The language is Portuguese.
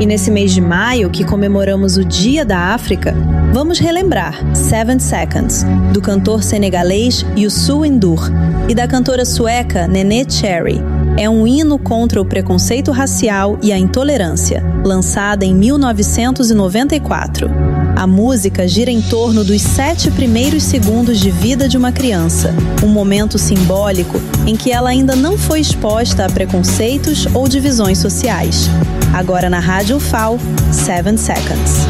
E nesse mês de maio, que comemoramos o Dia da África, vamos relembrar 7 Seconds, do cantor senegalês Youssou N'Dour e da cantora sueca Neneh Cherry. É um hino contra o preconceito racial e a intolerância, lançada em 1994. A música gira em torno dos 7 primeiros segundos de vida de uma criança, um momento simbólico em que ela ainda não foi exposta a preconceitos ou divisões sociais. Agora na Rádio UFAO, 7 Seconds.